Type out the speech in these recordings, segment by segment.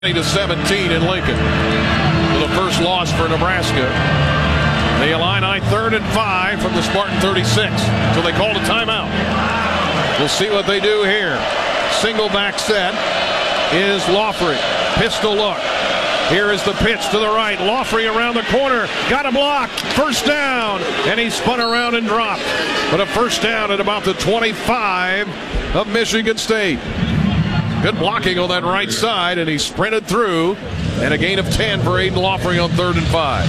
20-17 in Lincoln. For the first loss for Nebraska. The Illini 3rd and 5 from the Spartan 36. So they called a timeout. We'll see what they do here. Single back set is Laughery. Pistol look. Here is the pitch to the right. Laughery around the corner. Got a block. First down. And he spun around and dropped. But a first down at about the 25 of Michigan State. Good blocking on that right side, and he sprinted through. And a gain of 10 for Aiden Laughery on 3rd and 5.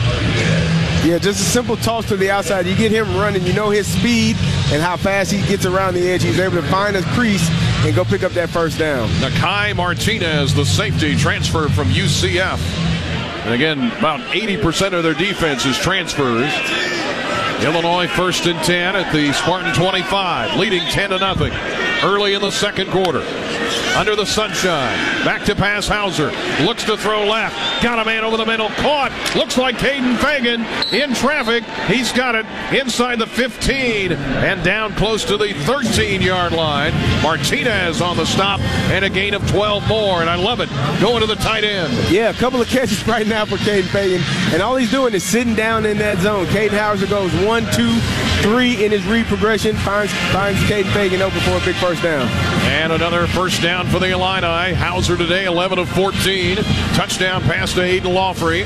Yeah, just a simple toss to the outside. You get him running, you know his speed and how fast he gets around the edge. He's able to find a crease and go pick up that first down. Nakai Martinez, the safety, transferred from UCF. And again, about 80% of their defense is transfers. Illinois 1st and 10 at the Spartan 25, leading 10-0 early in the second quarter. Under the sunshine, back to pass Hauser, looks to throw left, got a man over the middle, caught, looks like Caden Fagan in traffic. He's got it inside the 15 and down close to the 13-yard line. Martinez on the stop and a gain of 12 more, and I love it, going to the tight end. Yeah, a couple of catches right now for Caden Fagan, and all he's doing is sitting down in that zone. Caden Hauser goes 1, 2, 3 in his read progression, finds Caden Fagan open for a big first down. And another first down for the Illini. Hauser today 11 of 14. Touchdown pass to Aiden Laughery,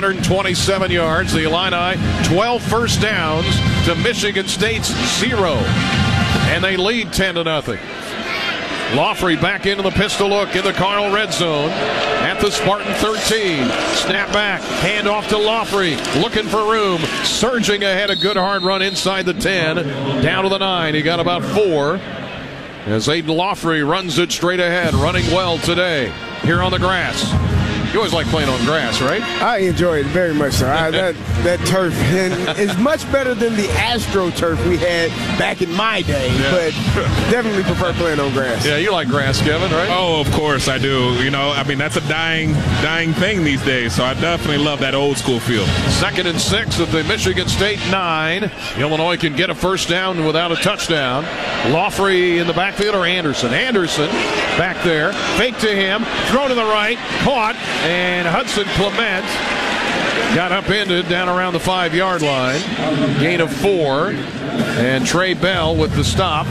127 yards. The Illini 12 first downs to Michigan State's 0. And they lead 10-0. Laughery back into the pistol look in the Carl red zone at the Spartan 13. Snap back, hand off to Laughery, looking for room, surging ahead, a good hard run inside the 10, down to the 9. He got about 4. As Aiden Laughery runs it straight ahead, running well today here on the grass. You always like playing on grass, right? I enjoy it very much, so. That turf is much better than the Astro turf we had back in my day, but definitely prefer playing on grass. Yeah, you like grass, Kevin, right? Oh, of course I do. You know, I mean, that's a dying thing these days, so I definitely love that old school feel. 2nd and 6 at the Michigan State 9. Illinois can get a first down without a touchdown. Laughery in the backfield or Anderson? Anderson back there. Fake to him. Throw to the right. Caught. And Hudson Clement got upended down around the 5-yard line. Gain of 4. And Trey Bell with the stop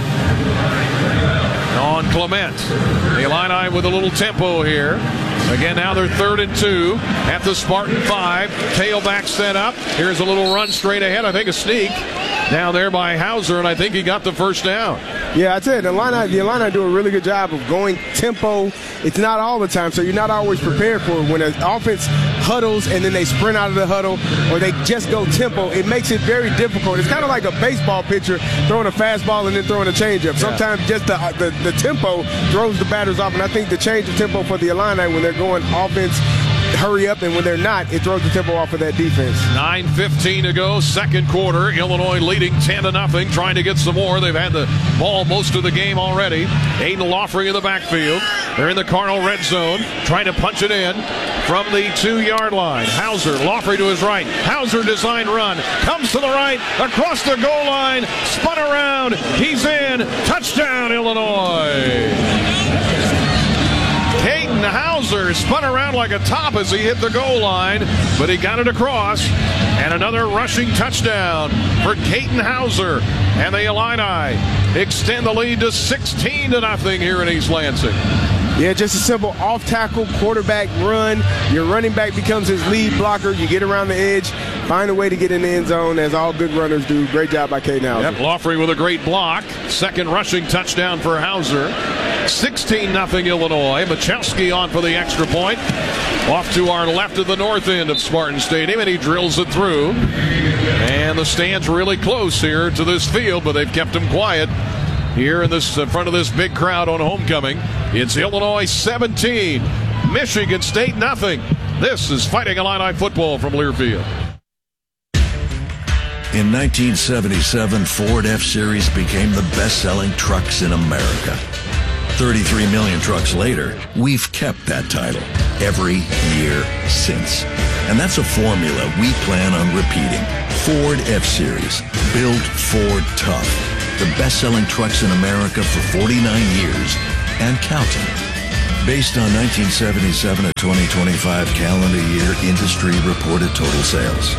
on Clement. The Illini with a little tempo here. Again, now they're 3rd and 2 at the Spartan 5. Tailback set up. Here's a little run straight ahead. I think a sneak down there by Hauser, and I think he got the first down. Yeah, I tell you, the Illini do a really good job of going tempo. It's not all the time, so you're not always prepared for it. When an offense huddles and then they sprint out of the huddle or they just go tempo, it makes it very difficult. It's kind of like a baseball pitcher throwing a fastball and then throwing a changeup. Sometimes just the tempo throws the batters off, and I think the change of tempo for the Illini when they're going offense, hurry up, and when they're not, it throws the tempo off of that defense. 9:15 to go, second quarter. Illinois leading 10-0, trying to get some more. They've had the ball most of the game already. Aiden Laughery in the backfield. They're in the Cardinal red zone, trying to punch it in from the 2-yard line. Hauser, Laughery to his right. Hauser design run, comes to the right, across the goal line, spun around, he's in, touchdown Illinois. Caden Hauser spun around like a top as he hit the goal line, but he got it across. And another rushing touchdown for Caden Hauser. And the Illini extend the lead to 16-0 here in East Lansing. Yeah, just a simple off-tackle quarterback run. Your running back becomes his lead blocker. You get around the edge, find a way to get in the end zone, as all good runners do. Great job by Caden Hauser. Yep, Laughery with a great block. Second rushing touchdown for Hauser. 16-0 Illinois. Machowski on for the extra point. Off to our left of the north end of Spartan Stadium, and he drills it through. And the stands really close here to this field, but they've kept him quiet here in this front of this big crowd on homecoming. It's Illinois 17, Michigan State nothing. This is Fighting Illini football from Learfield. In 1977, Ford F-Series became the best-selling trucks in America. 33 million trucks later, we've kept that title every year since. And that's a formula we plan on repeating. Ford F-Series, built Ford tough. The best-selling trucks in America for 49 years and counting. based on 1977 to 2025 calendar year industry reported total sales.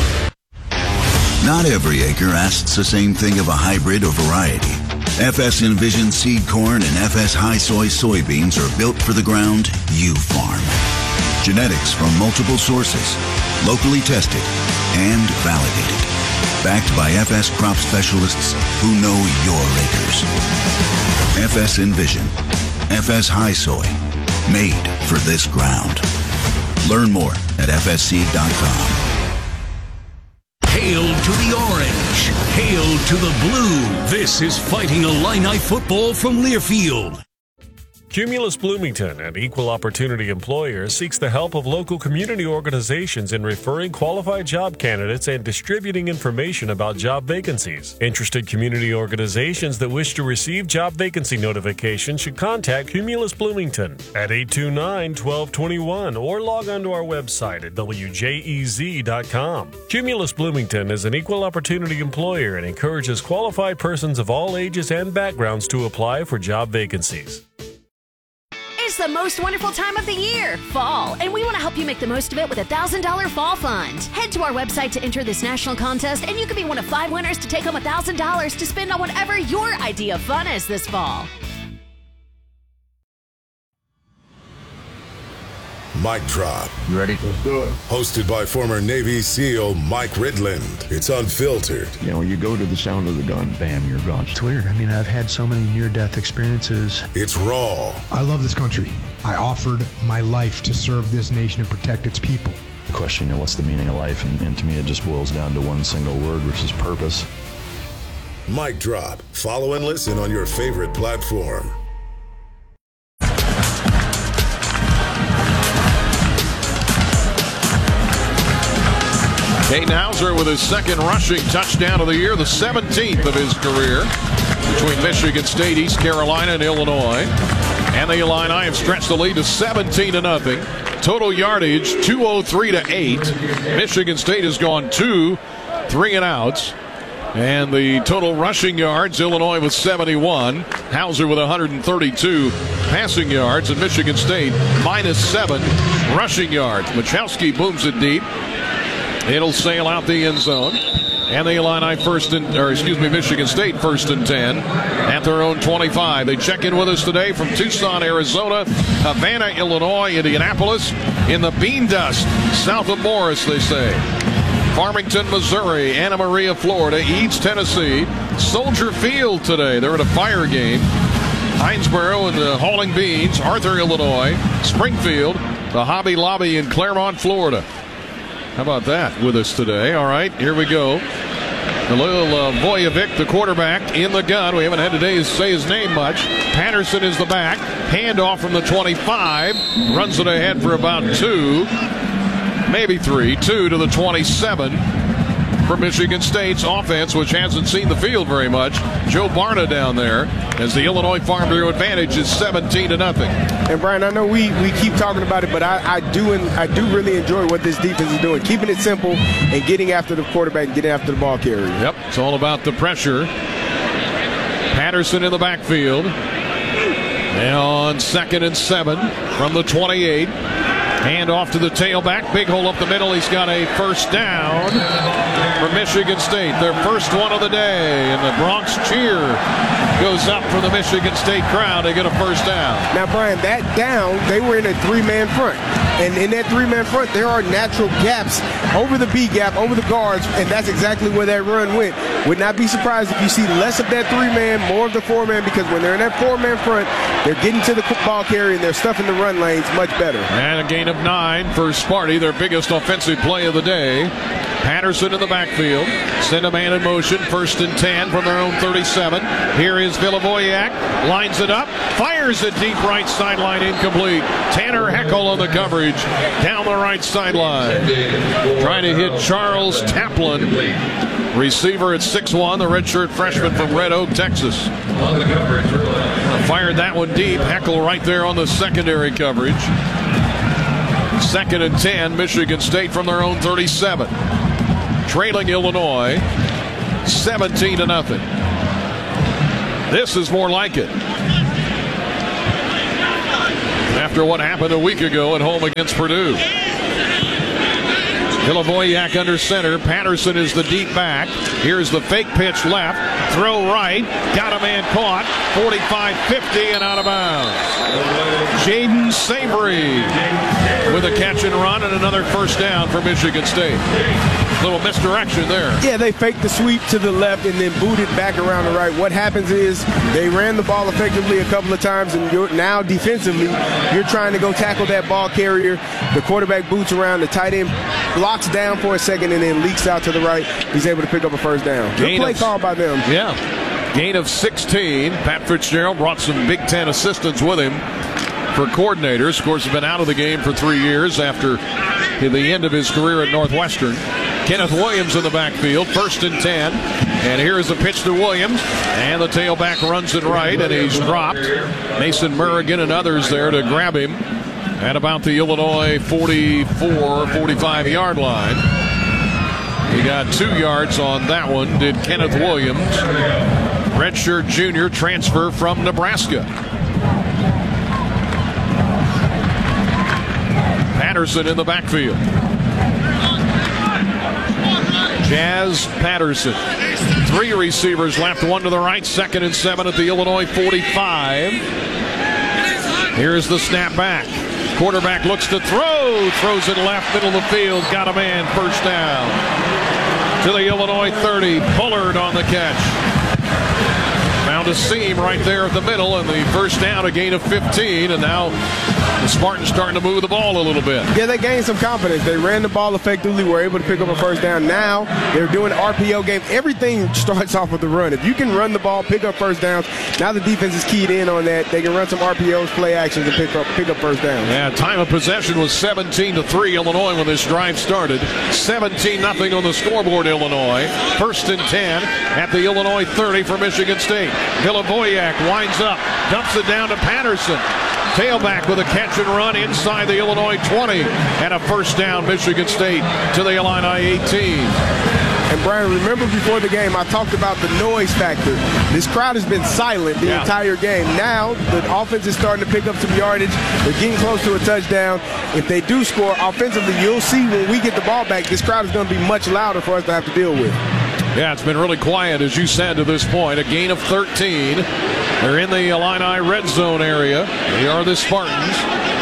Not every acre asks the same thing of a hybrid or variety. FS Envision seed corn and FS High Soy soybeans are built for the ground you farm. Genetics from multiple sources, locally tested and validated. Backed by FS crop specialists who know your acres. FS Envision, FS High Soy, made for this ground. Learn more at fsseed.com. Hail to the orange. Hail to the blue. This is Fighting Illini football from Learfield. Cumulus Bloomington, an equal opportunity employer, seeks the help of local community organizations in referring qualified job candidates and distributing information about job vacancies. Interested community organizations that wish to receive job vacancy notifications should contact Cumulus Bloomington at 829-1221 or log on to our website at wjez.com. Cumulus Bloomington is an equal opportunity employer and encourages qualified persons of all ages and backgrounds to apply for job vacancies. It's the most wonderful time of the year, fall, and we want to help you make the most of it with a $1,000 fall fund. Head to our website to enter this national contest, and you could be one of 5 winners to take home $1,000 to spend on whatever your idea of fun is this fall. Mic Drop. You ready? Let's do it. Hosted by former Navy SEAL Mike Ridland. It's unfiltered. You know, you go to the sound of the gun, bam, you're gone. It's weird. I mean, I've had so many near-death experiences. It's raw. I love this country. I offered my life to serve this nation and protect its people. The question, you know, what's the meaning of life? And to me, it just boils down to one single word, which is purpose. Mic Drop. Follow and listen on your favorite platform. Kaidon Houser with his second rushing touchdown of the year, the 17th of his career, between Michigan State, East Carolina, and Illinois. And the Illini have stretched the lead to 17-0. Total yardage 203-8. Michigan State has gone 2 3-and-outs. And the total rushing yards, Illinois with 71, Houser with 132 passing yards, and Michigan State -7 rushing yards. Machowski booms it deep. It'll sail out the end zone. And the Illini Michigan State 1st and 10 at their own 25. They check in with us today from Tucson, Arizona, Havana, Illinois, Indianapolis, in the bean dust, south of Morris, they say. Farmington, Missouri, Anna Maria, Florida, Eads, Tennessee, Soldier Field today. They're at a Fire game. Hinesboro and the Hauling Beans, Arthur, Illinois, Springfield, the Hobby Lobby in Claremont, Florida. How about that with us today? All right, here we go. The little Vojevic, the quarterback, in the gun. We haven't had to say his name much. Patterson is the back. Handoff from the 25. Runs it ahead for about 2, maybe 3. 2 to the 27 for Michigan State's offense, which hasn't seen the field very much. Joe Barna down there, as the Illinois Farm Bureau advantage is 17-0. And Brian, I know we keep talking about it, but I do really enjoy what this defense is doing, keeping it simple and getting after the quarterback and getting after the ball carrier. Yep, it's all about the pressure. Patterson in the backfield. And on 2nd and 7 from the 28. Hand off to the tailback. Big hole up the middle. He's got a first down for Michigan State. Their first one of the day. And the Bronx cheer goes up for the Michigan State crowd. They get a first down. Now, Brian, that down, they were in a 3-man front. And in that 3-man front, there are natural gaps over the B gap, over the guards, and that's exactly where that run went. Would not be surprised if you see less of that 3-man, more of the 4-man, because when they're in that 4-man front, they're getting to the ball carrier and they're stuffing the run lanes much better. And a gain of 9 for Sparty, their biggest offensive play of the day. Patterson in the backfield. Send a man in motion. 1st and 10 from their own 37. Here is Vilavoyak. Lines it up. Fires it deep right sideline, incomplete. Tanner Heckel on the coverage down the right sideline. Trying to hit Charles Taplin. Receiver at 6'1", the redshirt freshman from Red Oak, Texas. Fired that one deep. Heckel right there on the secondary coverage. 2nd and 10, Michigan State from their own 37. Trailing Illinois 17-0. This is more like it. after what happened a week ago at home against Purdue. Vilovoyak under center. Patterson is the deep back. Here's the fake pitch left. Throw right. Got a man caught. 45-50 and out of bounds. Jaden Savory with a catch and run and another first down for Michigan State. Little misdirection there. Yeah, they faked the sweep to the left and then booted back around the right. What happens is they ran the ball effectively a couple of times, and now defensively, you're trying to go tackle that ball carrier. The quarterback boots around, the tight end blocks down for a second and then leaks out to the right. He's able to pick up a first down. Good play call by them. Yeah. Gain of 16. Pat Fitzgerald brought some Big Ten assistants with him for coordinators. Of course, he's been out of the game for 3 years after the end of his career at Northwestern. Kenneth Williams in the backfield, 1st and 10. And here is a pitch to Williams. And the tailback runs it right, and he's dropped. Mason Murrigan and others there to grab him at about the Illinois 45-yard line. He got 2 yards on that one, did Kenneth Williams. Redshirt junior transfer from Nebraska. Patterson in the backfield. Jazz Patterson. 3 receivers left, 1 to the right. 2nd and 7 at the Illinois 45. Here's the snap back. Quarterback looks to throw. Throws it left, middle of the field. Got a man, first down. To the Illinois 30. Bullard on the catch. Found a seam right there at the middle, and the first down, a gain of 15, and now the Spartans starting to move the ball a little bit. Yeah, they gained some confidence. They ran the ball effectively, were able to pick up a first down. Now they're doing an RPO game. Everything starts off with the run. If you can run the ball, pick up first downs, now the defense is keyed in on that. They can run some RPOs, play actions, and pick up first downs. Yeah, time of possession was 17-3 Illinois when this drive started. 17-0 on the scoreboard, Illinois. 1st and 10 at the Illinois 30 for Michigan State. Vilovoyak winds up, dumps it down to Patterson. Tailback with a catch and run inside the Illinois 20. And a first down, Michigan State to the Illini 18. And Brian, remember before the game, I talked about the noise factor. This crowd has been silent the entire game. Now the offense is starting to pick up some yardage. They're getting close to a touchdown. If they do score offensively, you'll see when we get the ball back, this crowd is going to be much louder for us to have to deal with. Yeah, it's been really quiet, as you said, to this point. A gain of 13. They're in the Illini red zone area. They are the Spartans.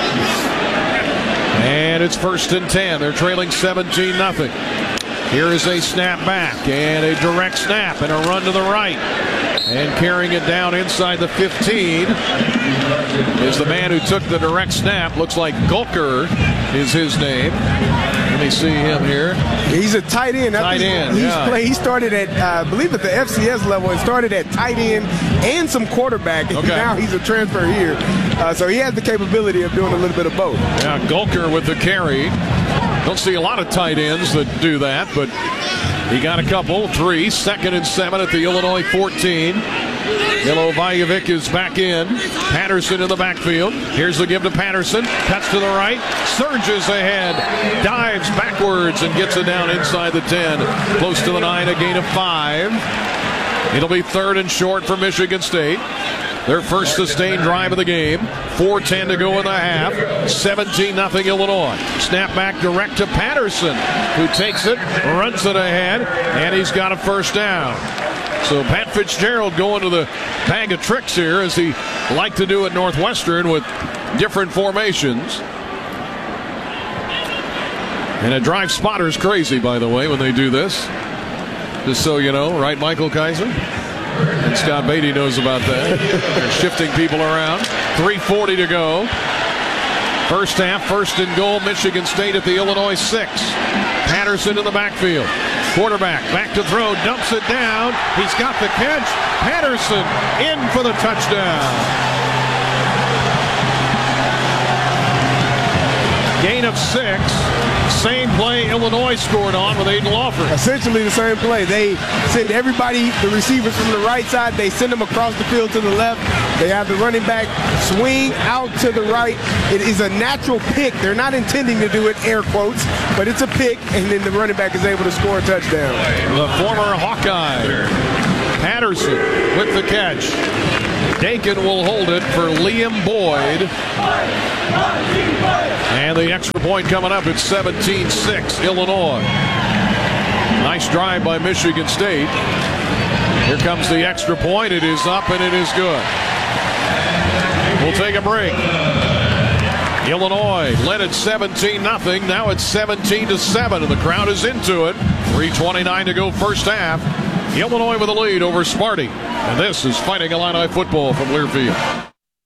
And it's 1st and 10. They're trailing 17-0. Here is a snap back and a direct snap and a run to the right. And carrying it down inside the 15 is the man who took the direct snap. Looks like Gulker is his name. Let me see him here. He's a tight end. He started at, I believe, at the FCS level and started at tight end and some quarterback. And now he's a transfer here. So he has the capability of doing a little bit of both. Yeah, Gulker with the carry. Don't see a lot of tight ends that do that, but he got a couple. 3, 2nd and 7 at the Illinois 14. Vilovoyak is back in. Patterson in the backfield. Here's the give to Patterson. Cuts to the right. Surges ahead. Dives backwards and gets it down inside the 10. Close to the 9, a gain of 5. It'll be 3rd and short for Michigan State. Their first sustained drive of the game. 4:10 to go in the half. 17-0 Illinois. Snap back direct to Patterson, who takes it, runs it ahead, and he's got a first down. So Pat Fitzgerald going to the bag of tricks here, as he liked to do at Northwestern with different formations. And a drive spotter's crazy, by the way, when they do this. Just so you know, right, Michael Kaiser? And Scott Beatty knows about that. They're shifting people around. 3:40 to go. First half, 1st and goal, Michigan State at the Illinois 6. Patterson in the backfield. Quarterback back to throw, dumps it down. He's got the catch. Patterson in for the touchdown. Gain of 6. Same play Illinois scored on with Aiden Lawford. Essentially the same play. They send everybody, the receivers from the right side, they send them across the field to the left. They have the running back swing out to the right. It is a natural pick. They're not intending to do it, air quotes, but it's a pick, and then the running back is able to score a touchdown. The former Hawkeye, Patterson with the catch. Dakin will hold it for Liam Boyd. And the extra point coming up at 17-6, Illinois. Nice drive by Michigan State. Here comes the extra point. It is up and it is good. We'll take a break. Illinois led at 17-0. Now it's 17-7, and the crowd is into it. 3:29 to go first half. Illinois with a lead over Sparty. And this is Fighting Illini football from Learfield.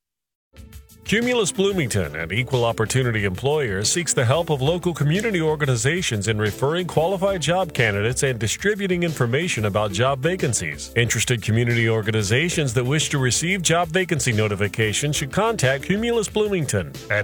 Cumulus Bloomington, an equal opportunity employer, seeks the help of local community organizations in referring qualified job candidates and distributing information about job vacancies. Interested community organizations that wish to receive job vacancy notifications should contact Cumulus Bloomington at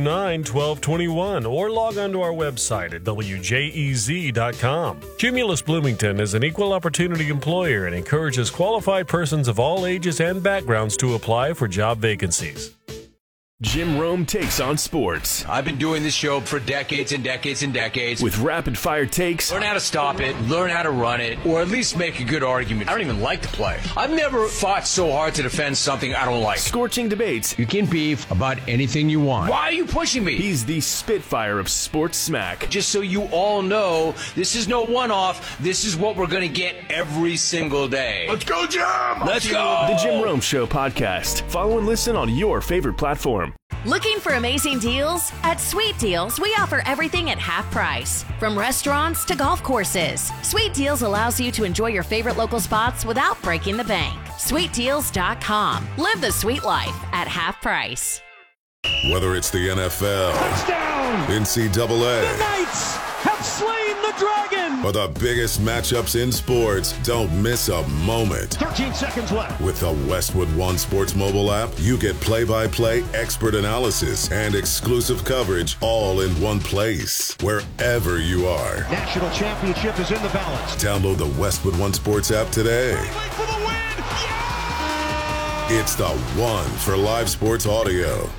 829-1221 or log on to our website at wjez.com. Cumulus Bloomington is an equal opportunity employer and encourages qualified persons of all ages and backgrounds to apply for job vacancies. Jim Rome takes on sports. I've been doing this show for decades and decades and decades. With rapid-fire takes. Learn how to stop it, learn how to run it, or at least make a good argument. I don't even like to play. I've never fought so hard to defend something I don't like. Scorching debates. You can beef about anything you want. Why are you pushing me? He's the Spitfire of sports smack. Just so you all know, this is no one-off. This is what we're going to get every single day. Let's go, Jim! Let's go! The Jim Rome Show podcast. Follow and listen on your favorite platform. Looking for amazing deals? At Sweet Deals, we offer everything at half price. From restaurants to golf courses, Sweet Deals allows you to enjoy your favorite local spots without breaking the bank. SweetDeals.com. Live the sweet life at half price. Whether it's the NFL, touchdown, NCAA, the Knights have slain the dragon, or the biggest matchups in sports, don't miss a moment. 13 seconds left. With the Westwood One Sports mobile app, you get play-by-play expert analysis and exclusive coverage all in one place, wherever you are. National championship is in the balance. Download the Westwood One Sports app today. For the win. Yeah! It's the one for live sports audio.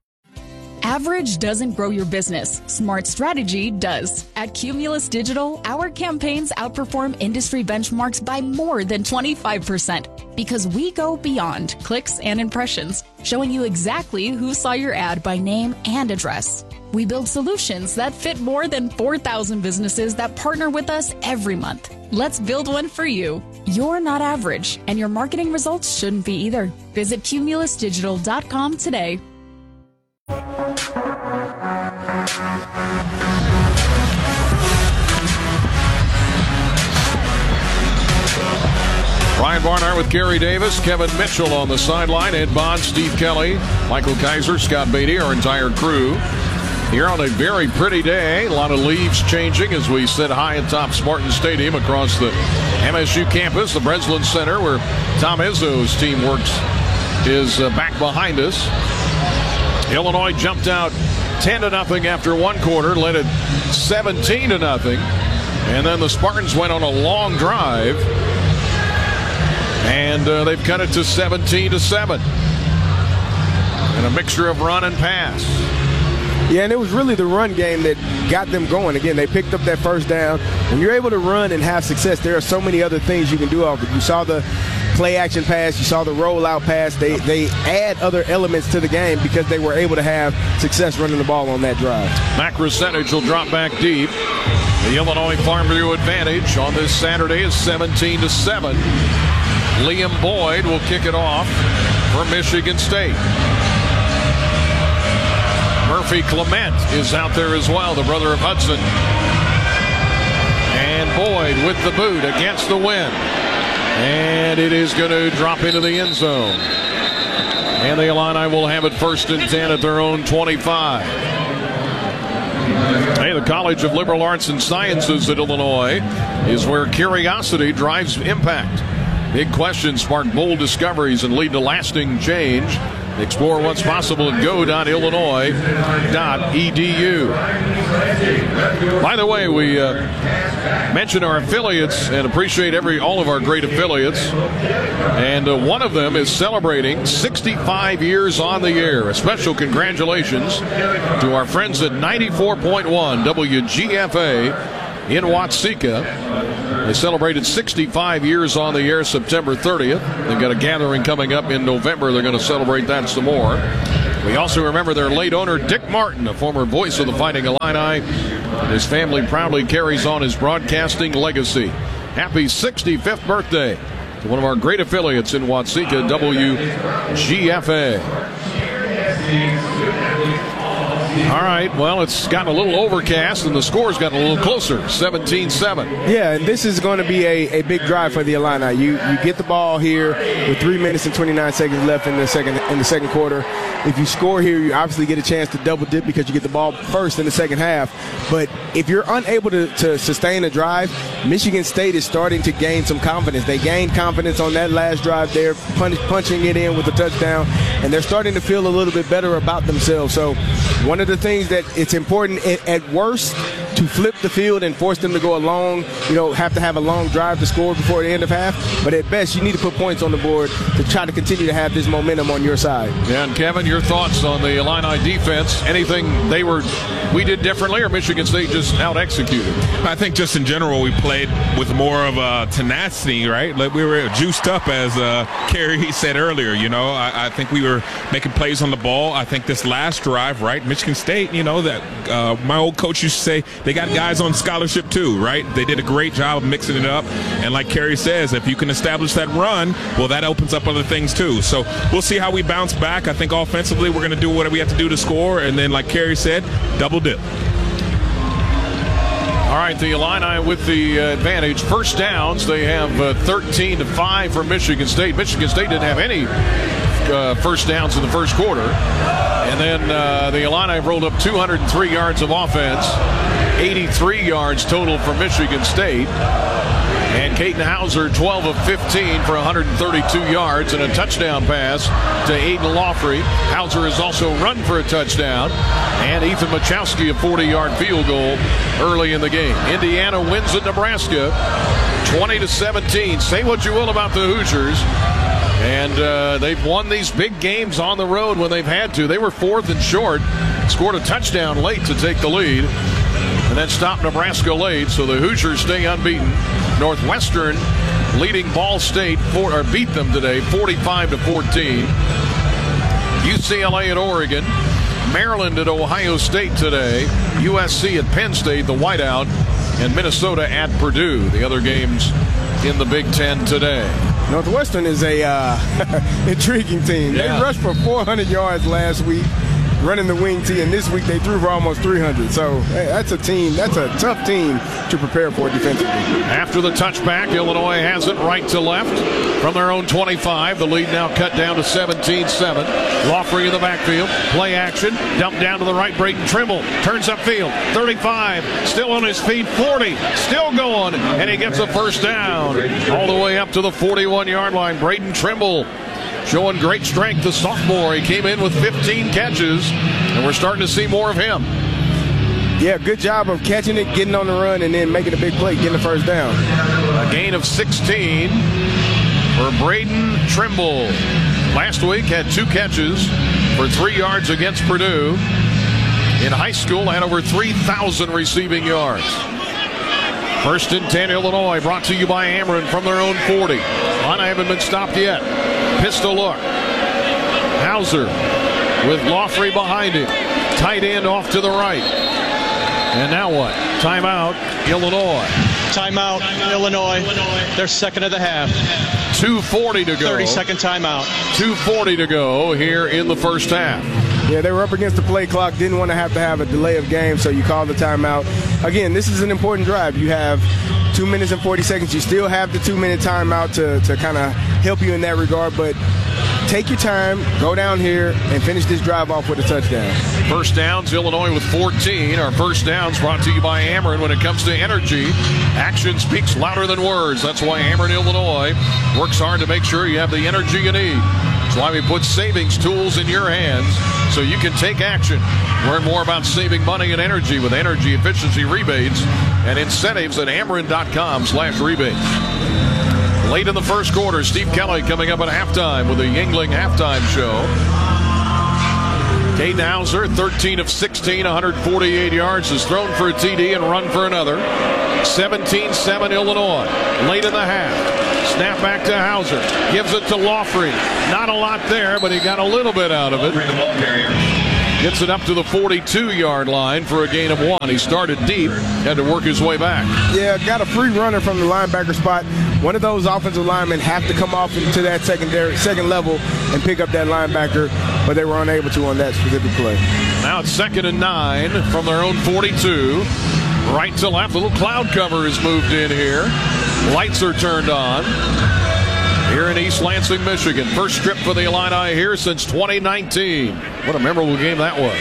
Average doesn't grow your business. Smart strategy does. At Cumulus Digital, our campaigns outperform industry benchmarks by more than 25% because we go beyond clicks and impressions, showing you exactly who saw your ad by name and address. We build solutions that fit more than 4,000 businesses that partner with us every month. Let's build one for you. You're not average, and your marketing results shouldn't be either. Visit cumulusdigital.com today. Ryan Barnhart with Gary Davis, Kevin Mitchell on the sideline, Ed Bond, Steve Kelly, Michael Kaiser, Scott Beatty, our entire crew. Here on a very pretty day, a lot of leaves changing as we sit high atop Spartan Stadium across the MSU campus, the Breslin Center, where Tom Izzo's team works, is back behind us. Illinois jumped out 10-0 after one quarter, led it 17-0, and then the Spartans went on a long drive, and they've cut it to 17-7, and a mixture of run and pass. Yeah, and it was really the run game that got them going. Again, they picked up that first down. When you're able to run and have success, there are so many other things you can do off it. You saw the play-action pass. You saw the rollout pass. They add other elements to the game because they were able to have success running the ball on that drive. Mac Rusenage will drop back deep. The Illinois Farmview advantage on this Saturday is 17-7. Liam Boyd will kick it off for Michigan State. Murphy Clement is out there as well, the brother of Hudson. And Boyd with the boot against the wind. And it is going to drop into the end zone. And the Illini will have it 1st and 10 at their own 25. Hey, the College of Liberal Arts and Sciences at Illinois is where curiosity drives impact. Big questions spark bold discoveries and lead to lasting change. Explore what's possible at go.illinois.edu. By the way, we mention our affiliates and appreciate all of our great affiliates. And one of them is celebrating 65 years on the air. A special congratulations to our friends at 94.1 WGFA in Watseka. They celebrated 65 years on the air September 30th. They've got a gathering coming up in November. They're going to celebrate that some more. We also remember their late owner, Dick Martin, a former voice of the Fighting Illini. His family proudly carries on his broadcasting legacy. Happy 65th birthday to one of our great affiliates in Watseka, WGFA. All right, well, it's gotten a little overcast, and the score's gotten a little closer, 17-7. Yeah, and this is going to be a big drive for the Illini. You get the ball here with 3 minutes and 29 seconds left in the second quarter. If you score here, you obviously get a chance to double dip because you get the ball first in the second half. But if you're unable to sustain a drive, Michigan State is starting to gain some confidence. They gained confidence on that last drive there, punching it in with a touchdown, and they're starting to feel a little bit better about themselves. So one of the things that it's important at worst to flip the field and force them to go along, have to have a long drive to score before the end of half. But at best, you need to put points on the board to try to continue to have this momentum on your side. Yeah, and Kevin, your thoughts on the Illini defense? Anything we did differently, or Michigan State just out-executed? I think just in general we played with more of a tenacity, right? Like we were juiced up, as Kerry said earlier. I think we were making plays on the ball. I think this last drive, right? Michigan State, that my old coach used to say they got guys on scholarship too, right? They did a great job of mixing it up. And like Kerry says, if you can establish that run, well, that opens up other things too. So we'll see how we bounce back. I think offensively we're going to do what we have to do to score. And then, like Kerry said, double dip. All right, the Illini with the advantage. First downs, they have 13-5 for Michigan State. Michigan State didn't have any first downs in the first quarter. And then the Illini have rolled up 203 yards of offense, 83 yards total for Michigan State. And Caden Hauser, 12 of 15 for 132 yards and a touchdown pass to Aiden Lawfrey. Hauser has also run for a touchdown. And Ethan Machowski, a 40-yard field goal early in the game. Indiana wins at Nebraska, 20-17. Say what you will about the Hoosiers. And they've won these big games on the road when they've had to. They were fourth and short, scored a touchdown late to take the lead, and then stopped Nebraska late, so the Hoosiers stay unbeaten. Northwestern leading Ball State beat them today 45-14. UCLA at Oregon, Maryland at Ohio State today, USC at Penn State, the whiteout, and Minnesota at Purdue. The other games in the Big Ten today. Northwestern is a intriguing team. Yeah. They rushed for 400 yards last week, running the wing tee, and this week they threw for almost 300. So that's a tough team to prepare for defensively. After the touchback, Illinois has it right to left from their own 25. The lead now cut down to 17-7. Lawfrey in the backfield, play action, dump down to the right. Braden Trimble turns upfield, 35, still on his feet, 40, still going, and he gets a first down all the way up to the 41-yard line. Braden Trimble showing great strength, the sophomore. He came in with 15 catches, and we're starting to see more of him. Yeah, good job of catching it, getting on the run, and then making a big play, getting the first down. A gain of 16 for Braden Trimble. Last week had 2 catches for 3 yards against Purdue. In high school, had over 3,000 receiving yards. First and 10, Illinois, brought to you by Ameren from their own 40. Illini haven't been stopped yet. Pistol look. Hauser with Lawfrey behind him. Tight end off to the right. And now what? Timeout, Illinois. Timeout, Illinois. They're second of the half. 2:40 to go. 30-second timeout. 2:40 to go here in the first half. Yeah, they were up against the play clock, didn't want to have a delay of game, so you called the timeout. Again, this is an important drive. You have 2 minutes and 40 seconds. You still have the 2-minute timeout to kind of help you in that regard, but take your time, go down here, and finish this drive off with a touchdown. First downs, Illinois with 14. Our first downs brought to you by Ameren. When it comes to energy, action speaks louder than words. That's why Ameren Illinois works hard to make sure you have the energy you need. That's why we put savings tools in your hands so you can take action. Learn more about saving money and energy with energy efficiency rebates and incentives at Ameren.com/rebates. Late in the first quarter, Steve Kelly coming up at halftime with the Yuengling halftime show. Caden Hauser, 13 of 16, 148 yards, has thrown for a TD and run for another. 17-7 Illinois. Late in the half. Snap back to Hauser. Gives it to Laughery. Not a lot there, but he got a little bit out of it. Gets it up to the 42-yard line for a gain of 1. He started deep, had to work his way back. Yeah, got a free runner from the linebacker spot. One of those offensive linemen have to come off into that second level and pick up that linebacker, but they were unable to on that specific play. Now it's 2nd and 9 from their own 42. Right to left, a little cloud cover is moved in here. Lights are turned on here in East Lansing, Michigan. First strip for the Illini here since 2019. What a memorable game that was.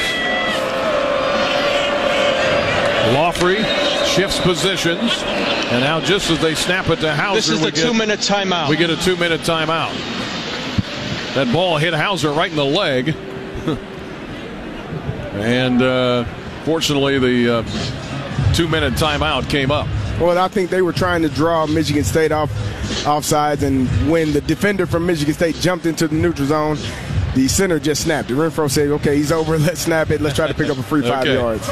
Laughery shifts positions, and now just as they snap it to Hauser, this is the 2-minute timeout. We get a 2-minute timeout. That ball hit Hauser right in the leg. And fortunately, the 2-minute timeout came up. Well, I think they were trying to draw Michigan State offsides, and when the defender from Michigan State jumped into the neutral zone, the center just snapped it. Renfro said, okay, he's over, let's snap it, let's try to pick up a free 5 yards.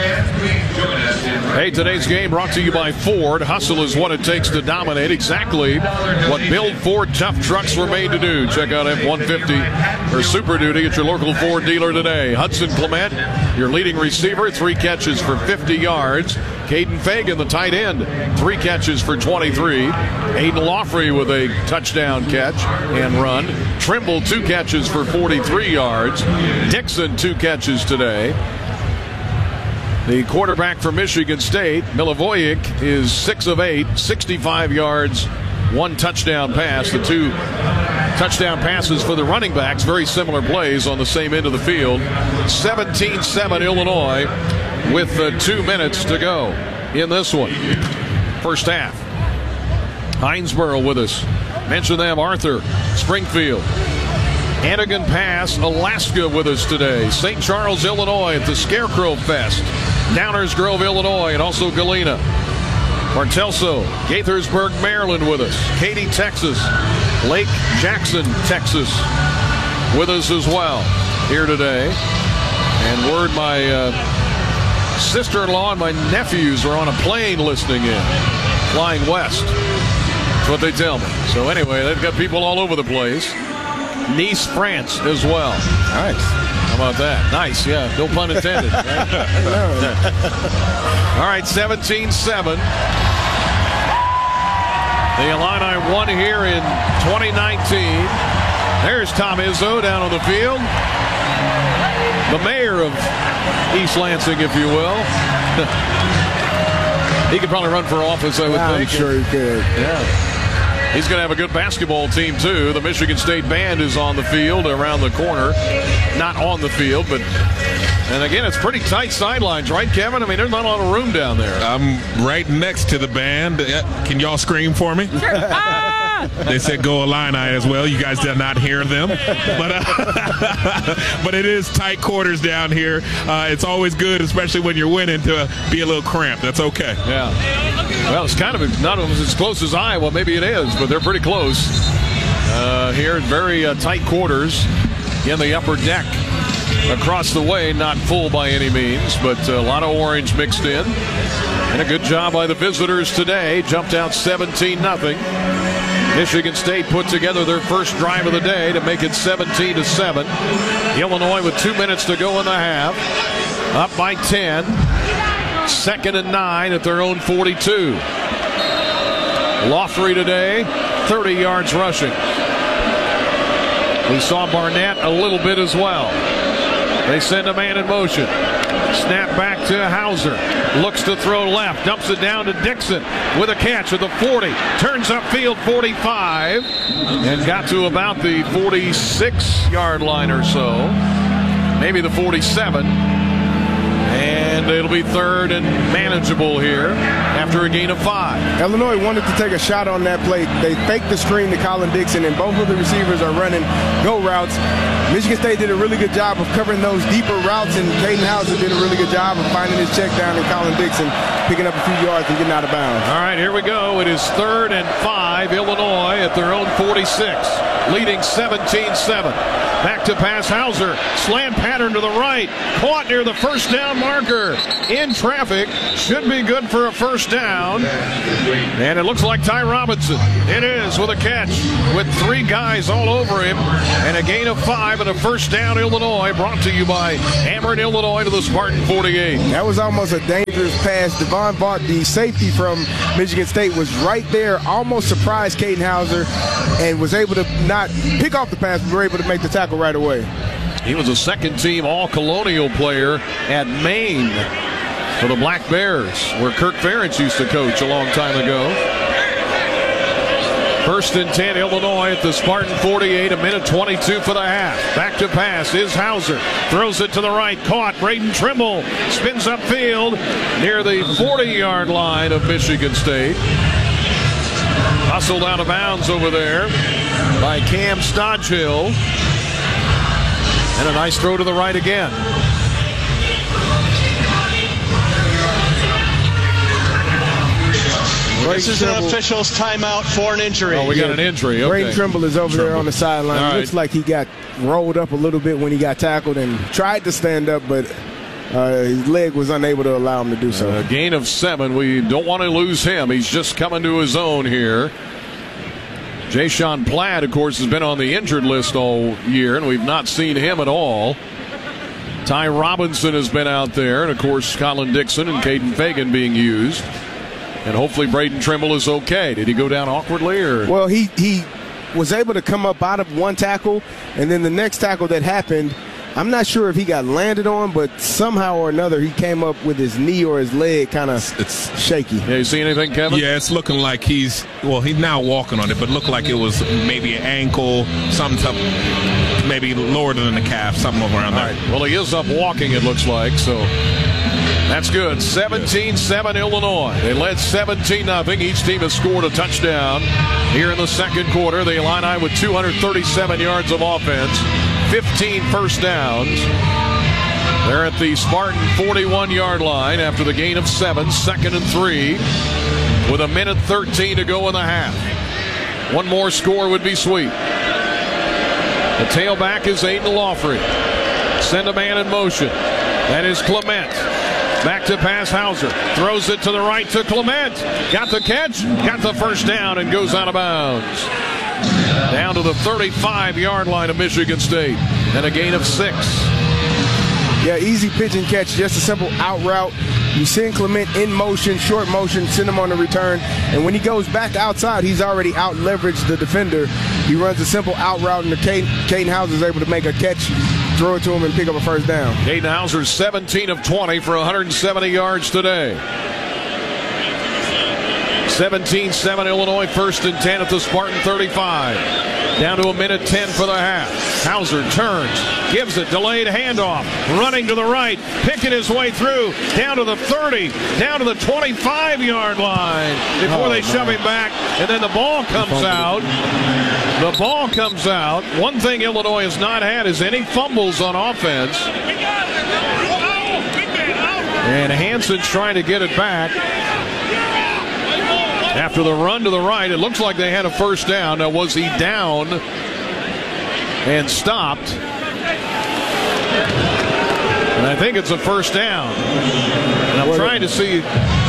Hey, today's game brought to you by Ford. Hustle is what it takes to dominate. Exactly what Build Ford tough trucks were made to do. Check out F-150 or Super Duty at your local Ford dealer today. Hudson Clement, your leading receiver, 3 catches for 50 yards. Caden Fagan, the tight end, 3 catches for 23. Aiden Laughery with a touchdown catch and run. Trimble, 2 catches for 43 yards. Dixon, 2 catches today. The quarterback for Michigan State, Milivojevic, is 6 of 8, 65 yards, 1 touchdown pass. The 2 touchdown passes for the running backs, very similar plays on the same end of the field. 17-7 Illinois with 2 minutes to go in this one. First half. Hinesboro with us. Mention them, Arthur, Springfield. Hannigan Pass, Alaska with us today. St. Charles, Illinois at the Scarecrow Fest. Downers Grove, Illinois, and also Galena. Martelso, Gaithersburg, Maryland with us. Katy, Texas. Lake Jackson, Texas with us as well here today. And word my sister-in-law and my nephews are on a plane listening in, flying west. That's what they tell me. So anyway, they've got people all over the place. Nice, France as well. Nice. How about that? Nice, yeah. No pun intended. Right? All right, 17-7. The Illini won here in 2019. There's Tom Izzo down on the field. The mayor of East Lansing, if you will. He could probably run for office, I would think. I'm sure he could. Yeah. He's going to have a good basketball team, too. The Michigan State Band is on the field around the corner. Not on the field, but... And again, it's pretty tight sidelines, right, Kevin? I mean, there's not a lot of room down there. I'm right next to the band. Can y'all scream for me? Sure. They said go Illini as well. You guys did not hear them. But it is tight quarters down here. It's always good, especially when you're winning, to be a little cramped. That's okay. Yeah. Well, it's kind of not as close as Iowa. Maybe it is, but they're pretty close. Here, very tight quarters in the upper deck. Across the way, not full by any means, but a lot of orange mixed in. And a good job by the visitors today. Jumped out 17-0. Michigan State put together their first drive of the day to make it 17-7. Illinois with 2 minutes to go in the half. Up by 10. 2nd and 9 at their own 42. Laughery today, 30 yards rushing. We saw Barnett a little bit as well. They send a man in motion. Snap back to Hauser. Looks to throw left. Dumps it down to Dixon with a catch at the 40. Turns upfield 45. And got to about the 46-yard line or so. Maybe the 47. And and it'll be third and manageable here after a gain of 5. Illinois wanted to take a shot on that play. They faked the screen to Colin Dixon, and both of the receivers are running go routes. Michigan State did a really good job of covering those deeper routes, and Caden Hauser did a really good job of finding his check down, and Colin Dixon picking up a few yards and getting out of bounds. All right, here we go. It is 3rd and 5. Illinois at their own 46, leading 17-7. Back to pass, Hauser. Slant pattern to the right. Caught near the first down marker. In traffic. Should be good for a first down. And it looks like Ty Robinson. It is with a catch with 3 guys all over him. And a gain of 5 and a first down, Illinois. Brought to you by Ameren, Illinois, to the Spartan 48. That was almost a dangerous pass. Devon Vaught, the safety from Michigan State, was right there. Almost surprised Caden Hauser and was able to not pick off the pass, but were able to make the tackle right away. He was a second-team All-Colonial player at Maine for the Black Bears, where Kirk Ferentz used to coach a long time ago. 1st and 10, Illinois at the Spartan 48, a minute 22 for the half. Back to pass is Hauser. Throws it to the right, caught. Braden Trimble spins upfield near the 40-yard line of Michigan State. Hustled out of bounds over there by Cam Stodgehill. And a nice throw to the right again. This is an official's timeout for an injury. Oh, we got an injury. Okay. Braden Trimble is over there on the sideline. Right. Looks like he got rolled up a little bit when he got tackled and tried to stand up, but his leg was unable to allow him to do so. A gain of 7. We don't want to lose him. He's just coming to his own here. Jayshon Platt, of course, has been on the injured list all year, and we've not seen him at all. Ty Robinson has been out there, and, of course, Colin Dixon and Caden Fagan being used. And hopefully Braden Trimble is okay. Did he go down awkwardly? Or? Well, he was able to come up out of one tackle, and then the next tackle that happened, I'm not sure if he got landed on, but somehow or another he came up with his knee or his leg kind of shaky. Yeah, you see anything, Kevin? Yeah, it's looking like he's now walking on it, but looked like it was maybe an ankle, something up, maybe lower than the calf, something around there. All right. Well, he is up walking, it looks like, so that's good. 17-7 Illinois. They led 17-0. Each team has scored a touchdown here in the second quarter. The Illini with 237 yards of offense, 15 first downs. They're at the Spartan 41-yard line after the gain of 7, 2nd and 3, with a minute 13 to go in the half. One more score would be sweet. The tailback is Aiden Lawfrey. Send a man in motion. That is Clement. Back to pass, Hauser. Throws it to the right to Clement. Got the catch, got the first down, and goes out of bounds. Down to the 35-yard line of Michigan State. And a gain of 6. Yeah, easy pitch and catch, just a simple out route. You send Clement in motion, short motion, send him on the return. And when he goes back outside, he's already out-leveraged the defender. He runs a simple out route, and Caden Hauser is able to make a catch, throw it to him, and pick up a first down. Caden Hauser 17 of 20 for 170 yards today. 17-7 Illinois, 1st and 10 at the Spartan 35. Down to a minute 10 for the half. Hauser turns, gives it, delayed handoff, running to the right, picking his way through, down to the 30, down to the 25-yard line before they shove him back, and then the ball comes out. The ball comes out. One thing Illinois has not had is any fumbles on offense. And Hanson's trying to get it back. After the run to the right, it looks like they had a first down. Now, was he down and stopped? And I think it's a first down. And I'm trying to see.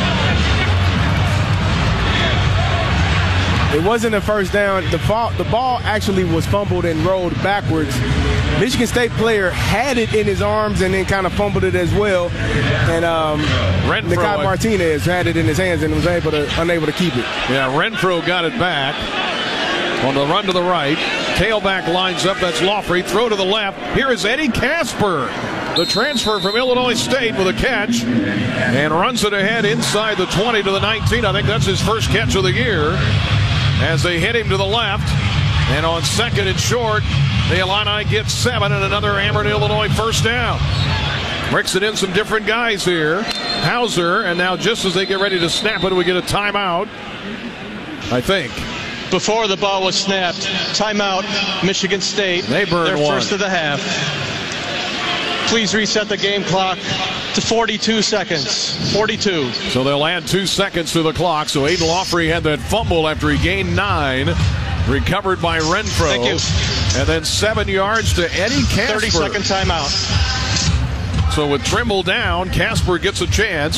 It wasn't a first down. The ball actually was fumbled and rolled backwards. Michigan State player had it in his arms and then kind of fumbled it as well. And Nikai Martinez had it in his hands and was unable to keep it. Yeah, Renfro got it back on the run to the right. Tailback lines up. That's Lawfrey. Throw to the left. Here is Eddie Casper, the transfer from Illinois State, with a catch and runs it ahead inside the 20 to the 19. I think that's his first catch of the year as they hit him to the left. And on 2nd and short, the Illini get 7 and another Ameren, Illinois first down. Mixing in some different guys here. Hauser, and now just as they get ready to snap it, we get a timeout, I think. Before the ball was snapped, timeout, Michigan State. They burned their one. First of the half. Please reset the game clock to 42 seconds. 42. So they'll add 2 seconds to the clock. So Aiden Lawfrey had that fumble after he gained 9. Recovered by Renfro. Thank you. And then 7 yards to Eddie Casper. 30-second timeout. So with Trimble down, Casper gets a chance.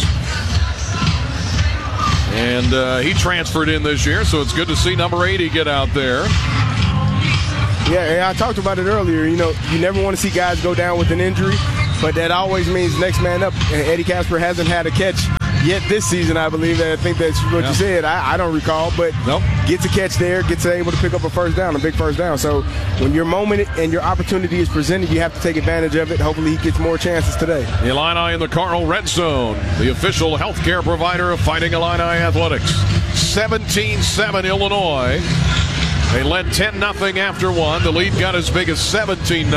And he transferred in this year, so it's good to see number 80 get out there. Yeah, I talked about it earlier. You know, you never want to see guys go down with an injury, but that always means next man up. And Eddie Casper hasn't had a catch yet this season, I believe. I think that's what you said. I don't recall, but gets a catch there, gets able to pick up a first down, a big first down. So when your moment and your opportunity is presented, you have to take advantage of it. Hopefully he gets more chances today. The Illini in the Carl Red Zone, the official healthcare provider of Fighting Illini Athletics. 17-7 Illinois. They led 10-0 after 1. The lead got as big as 17-0.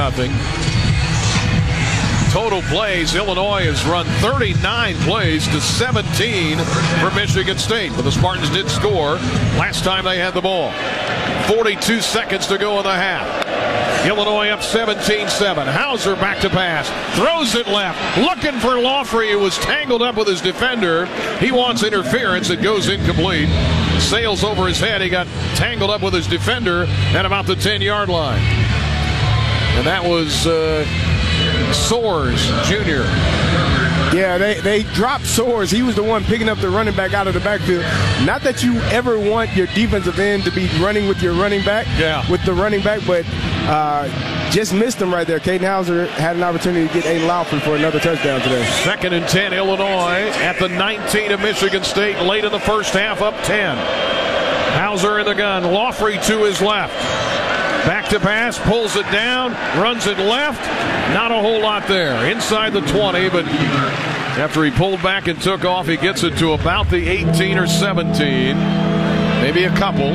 Total plays, Illinois has run 39 plays to 17 for Michigan State. But the Spartans did score last time they had the ball. 42 seconds to go in the half. Illinois up 17-7. Hauser back to pass. Throws it left. Looking for Lawfrey, who was tangled up with his defender. He wants interference. It goes incomplete. Sails over his head. He got tangled up with his defender at about the 10-yard line. And that was Soares Jr. Yeah, they dropped Soares. He was the one picking up the running back out of the backfield. Not that you ever want your defensive end to be running with your running back, with the running back, but just missed him right there. Caden Hauser had an opportunity to get Aiden Lawfrey for another touchdown today. 2nd and 10, Illinois at the 19 of Michigan State, late in the first half, up 10. Hauser in the gun. Lawfrey to his left. Back to pass, pulls it down, runs it left. Not a whole lot there. Inside the 20, but after he pulled back and took off, he gets it to about the 18 or 17. Maybe a couple.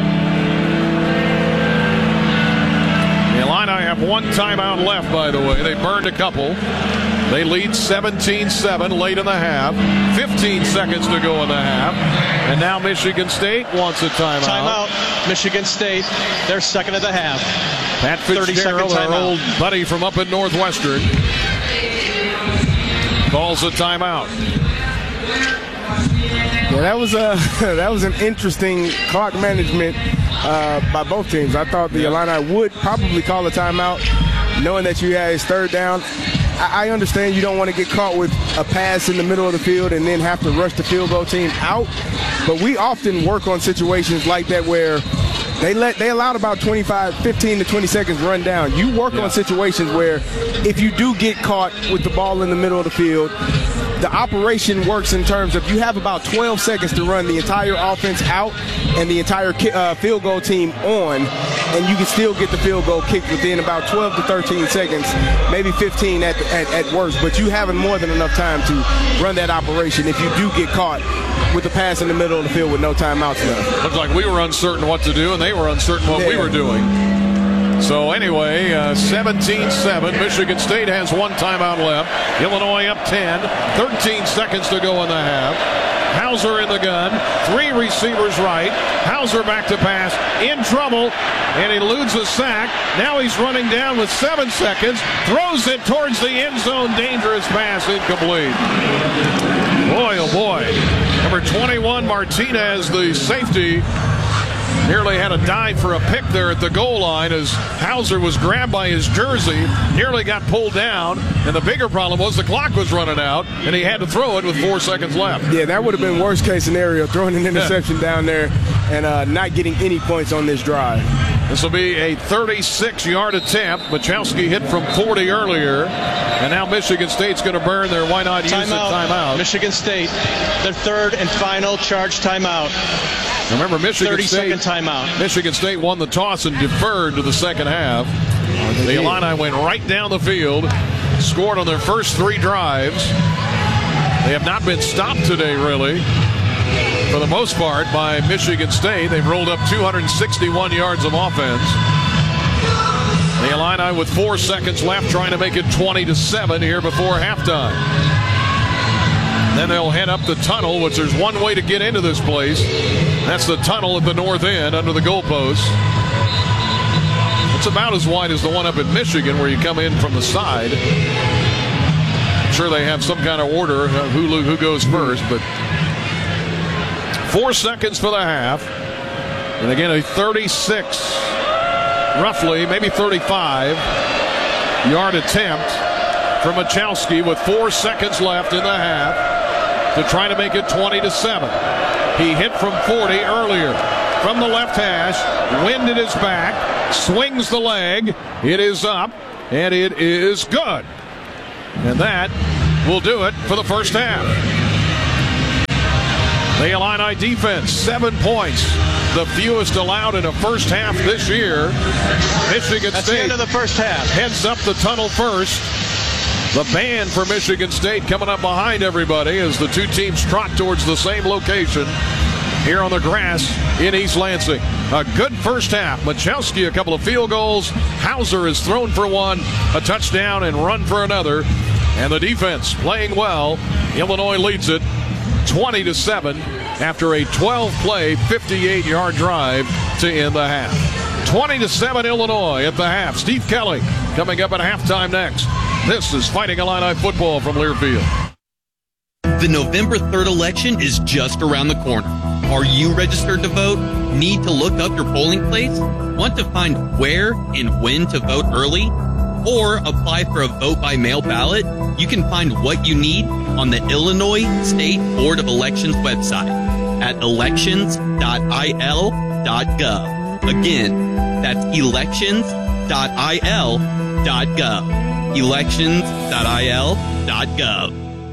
The Illini have 1 timeout left, by the way. They burned a couple. They lead 17-7 late in the half. 15 seconds to go in the half. And now Michigan State wants a timeout. Timeout. Michigan State, their second of the half. Pat Fitzgerald, our old buddy from up in Northwestern, calls a timeout. Yeah, that was an interesting clock management by both teams. I thought the Illini would probably call a timeout, knowing that you had his 3rd down. I understand you don't want to get caught with a pass in the middle of the field and then have to rush the field goal team out. But we often work on situations like that where they allowed about 15 to 20 seconds run down. You work on situations where if you do get caught with the ball in the middle of the field, the operation works in terms of you have about 12 seconds to run the entire offense out and the entire field goal team on, and you can still get the field goal kicked within about 12 to 13 seconds, maybe 15 at worst. But you having more than enough time to run that operation if you do get caught with the pass in the middle of the field with no timeouts left. Looked like we were uncertain what to do, and they were uncertain what we were doing. So anyway, 17-7. Michigan State has 1 timeout left. Illinois up 10. 13 seconds to go in the half. Hauser in the gun. 3 receivers right. Hauser back to pass. In trouble. And he eludes a sack. Now he's running down with 7 seconds. Throws it towards the end zone. Dangerous pass. Incomplete. Boy, oh boy. Number 21, Martinez, the safety, nearly had a dive for a pick there at the goal line as Hauser was grabbed by his jersey, nearly got pulled down, and the bigger problem was the clock was running out, and he had to throw it with 4 seconds left. Yeah, that would have been worst case scenario, throwing an interception down there and not getting any points on this drive. This will be a 36-yard attempt. Machowski hit from 40 earlier, and now Michigan State's going to burn their why not use it timeout. Michigan State, their 3rd and final charge timeout. Remember, Michigan State 30-second timeout. Michigan State won the toss and deferred to the second half. The Illini went right down the field, scored on their first 3 drives. They have not been stopped today, really, for the most part, by Michigan State. They've rolled up 261 yards of offense. The Illini with 4 seconds left, trying to make it 20-7 here before halftime. Then they'll head up the tunnel, which there's one way to get into this place. That's the tunnel at the north end under the goalpost. It's about as wide as the one up in Michigan where you come in from the side. I'm sure they have some kind of order who goes first, but 4 seconds for the half. And again, a 36, roughly, maybe 35-yard attempt from Machowski with 4 seconds left in the half to try to make it 20-7. He hit from 40 earlier from the left hash, wind at his back, swings the leg, it is up, and it is good. And that will do it for the first half. The Illini defense, 7 points, the fewest allowed in a first half this year. Michigan That's State the end of the first half. Heads up the tunnel first. The band for Michigan State coming up behind everybody as the two teams trot towards the same location here on the grass in East Lansing. A good first half. Machowski, a couple of field goals. Hauser is thrown for one, a touchdown, and run for another. And the defense playing well. Illinois leads it 20-7 after a 12-play, 58-yard drive to end the half. 20-7 Illinois at the half. Steve Kelly coming up at halftime next. This is Fighting Illini football from Learfield. The November 3rd election is just around the corner. Are you registered to vote? Need to look up your polling place? Want to find where and when to vote early? Or apply for a vote-by-mail ballot? You can find what you need on the Illinois State Board of Elections website at elections.il.gov. Again, that's elections.il.gov. elections.il.gov.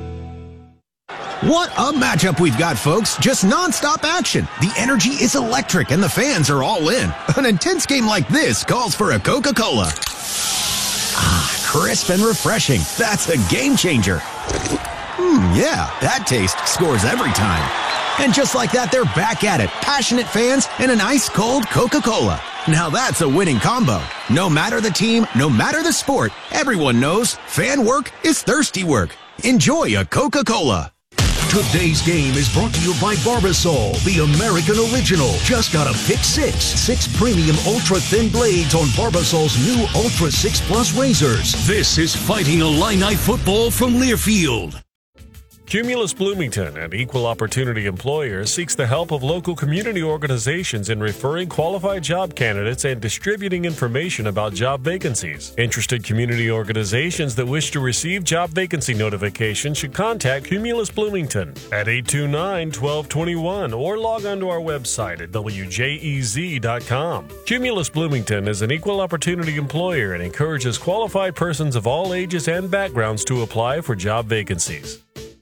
What a matchup we've got, folks. Just nonstop action. The energy is electric and the fans are all in. An intense game like this calls for a Coca-Cola. Ah, crisp and refreshing. That's a game changer. Yeah, that taste scores every time. And just like that, they're back at it. Passionate fans and an ice-cold Coca-Cola. Now that's a winning combo. No matter the team, no matter the sport, everyone knows fan work is thirsty work. Enjoy a Coca-Cola. Today's game is brought to you by Barbasol, the American original. Just got a pick 6. 6 premium ultra-thin blades on Barbasol's new Ultra 6 Plus razors. This is Fighting Illini football from Learfield. Cumulus Bloomington, an equal opportunity employer, seeks the help of local community organizations in referring qualified job candidates and distributing information about job vacancies. Interested community organizations that wish to receive job vacancy notifications should contact Cumulus Bloomington at 829-1221 or log on to our website at wjez.com. Cumulus Bloomington is an equal opportunity employer and encourages qualified persons of all ages and backgrounds to apply for job vacancies.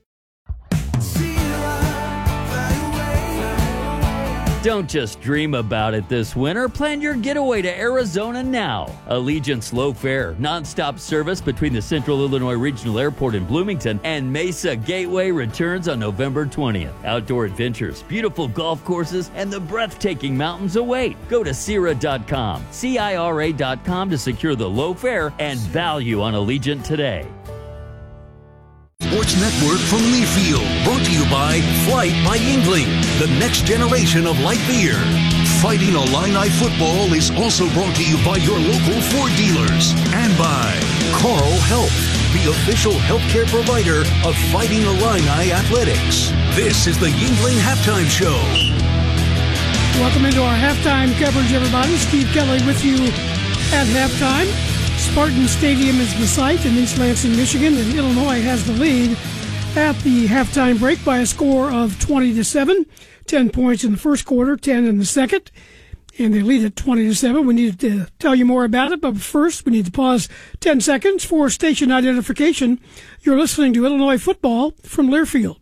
Don't just dream about it this winter. Plan your getaway to Arizona now. Allegiant's low fare, nonstop service between the Central Illinois Regional Airport in Bloomington and Mesa Gateway returns on November 20th. Outdoor adventures, beautiful golf courses, and the breathtaking mountains await. Go to Cira.com, CIRA.com to secure the low fare and value on Allegiant today. Sports Network from Learfield, brought to you by Flight by Yingling, the next generation of light beer. Fighting Illini football is also brought to you by your local Ford dealers and by Carl Health, the official healthcare provider of Fighting Illini athletics. This is the Yingling Halftime Show. Welcome into our halftime coverage, everybody. Steve Kelly with you at halftime. Spartan Stadium is the site in East Lansing, Michigan, and Illinois has the lead at the halftime break by a score of 20-7. 10 points in the first quarter, 10 in the second, and they lead at 20-7. We need to tell you more about it, but first we need to pause 10 seconds for station identification. You're listening to Illinois football from Learfield.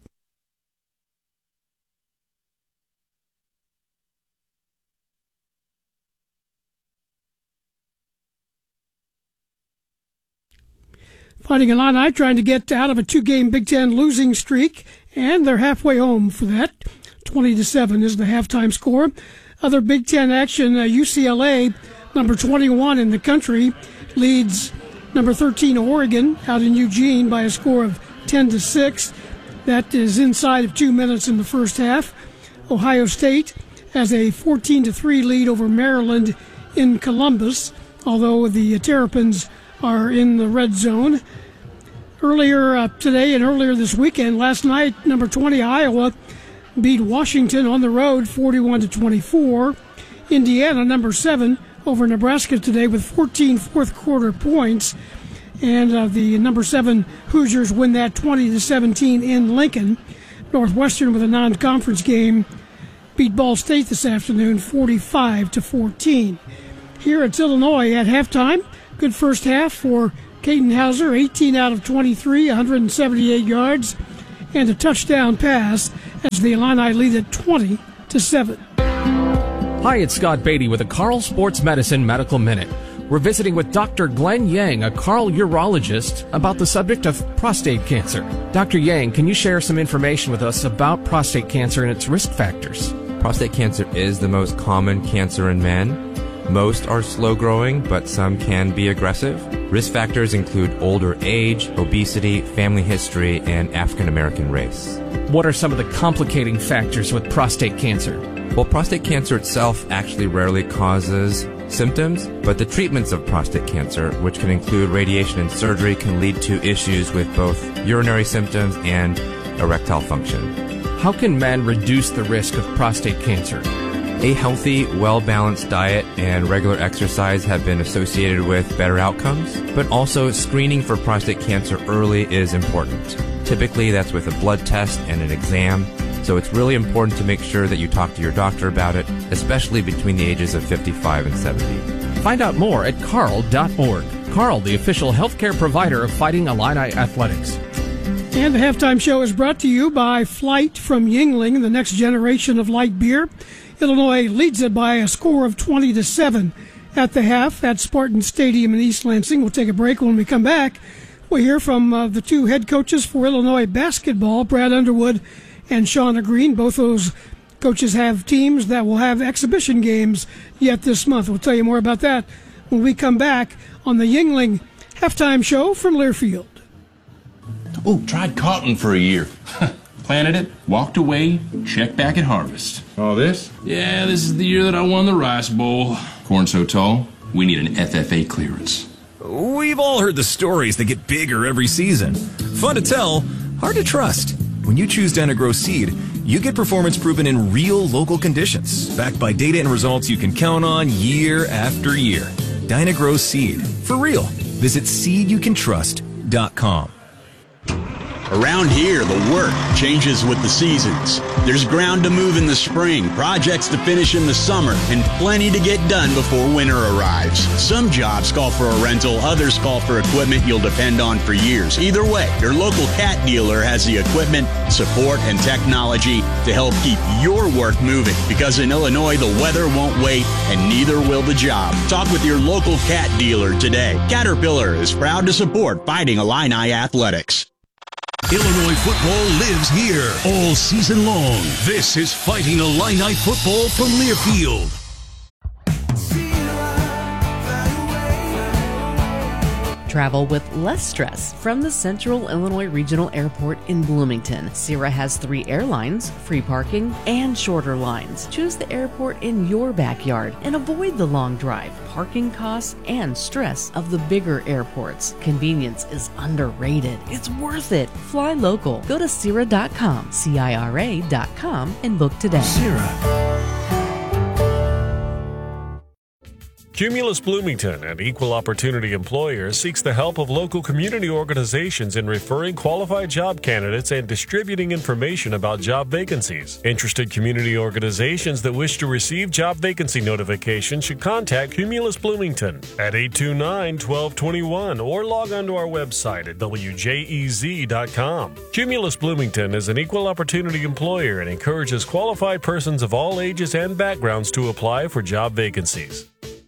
Fighting Illini trying to get out of a 2-game Big Ten losing streak, and they're halfway home for that. 20-7 is the halftime score. Other Big Ten action, UCLA, number 21 in the country, leads number 13 Oregon out in Eugene by a score of 10-6. That is inside of 2 minutes in the first half. Ohio State has a 14-3 lead over Maryland in Columbus, although the Terrapins are in the red zone. Earlier today and earlier this weekend, last night, number 20 Iowa beat Washington on the road 41-24. Indiana, number 7, over Nebraska today with 14 fourth-quarter points. And the number 7 Hoosiers win that 20-17 in Lincoln. Northwestern, with a non-conference game, beat Ball State this afternoon 45-14. Here it's Illinois at halftime. Good first half for Caden Hauser, 18 out of 23, 178 yards, and a touchdown pass as the Illini lead at 20-7. Hi, it's Scott Beatty with a Carl Sports Medicine Medical Minute. We're visiting with Dr. Glenn Yang, a Carl urologist, about the subject of prostate cancer. Dr. Yang, can you share some information with us about prostate cancer and its risk factors? Prostate cancer is the most common cancer in men. Most are slow-growing, but some can be aggressive. Risk factors include older age, obesity, family history, and African-American race. What are some of the complicating factors with prostate cancer? Well, prostate cancer itself actually rarely causes symptoms, but the treatments of prostate cancer, which can include radiation and surgery, can lead to issues with both urinary symptoms and erectile function. How can men reduce the risk of prostate cancer? A healthy, well-balanced diet and regular exercise have been associated with better outcomes, but also screening for prostate cancer early is important. Typically, that's with a blood test and an exam, so it's really important to make sure that you talk to your doctor about it, especially between the ages of 55 and 70. Find out more at carl.org. Carl, the official healthcare provider of Fighting Illini Athletics. And the halftime show is brought to you by Flight from Yuengling, the next generation of light beer. Illinois leads it by a score of 20-7 at the half at Spartan Stadium in East Lansing. We'll take a break. When we come back, we'll hear from the two head coaches for Illinois basketball, Brad Underwood and Shauna Green. Both those coaches have teams that will have exhibition games yet this month. We'll tell you more about that when we come back on the Yuengling halftime show from Learfield. Oh, tried cotton for a year. Planted it, walked away, checked back at harvest. All this? Yeah, this is the year that I won the Rice Bowl. Corn so tall, we need an FFA clearance. We've all heard the stories that get bigger every season. Fun to tell, hard to trust. When you choose Dyna-Gro Seed, you get performance proven in real local conditions, backed by data and results you can count on year after year. Dyna-Gro Seed, for real. Visit seedyoucantrust.com. Around here, the work changes with the seasons. There's ground to move in the spring, projects to finish in the summer, and plenty to get done before winter arrives. Some jobs call for a rental, others call for equipment you'll depend on for years. Either way, your local Cat dealer has the equipment, support, and technology to help keep your work moving. Because in Illinois, the weather won't wait, and neither will the job. Talk with your local Cat dealer today. Caterpillar is proud to support Fighting Illini Athletics. Illinois football lives here all season long. This is Fighting Illini football from Learfield. Travel with less stress from the Central Illinois Regional Airport in Bloomington. Sierra has 3 airlines, free parking, and shorter lines. Choose the airport in your backyard and avoid the long drive, parking costs, and stress of the bigger airports. Convenience is underrated. It's worth it. Fly local. Go to Sierra.com, CIRA.com, and book today. Sierra. Cumulus Bloomington, an equal opportunity employer, seeks the help of local community organizations in referring qualified job candidates and distributing information about job vacancies. Interested community organizations that wish to receive job vacancy notifications should contact Cumulus Bloomington at 829-1221 or log on to our website at wjez.com. Cumulus Bloomington is an equal opportunity employer and encourages qualified persons of all ages and backgrounds to apply for job vacancies.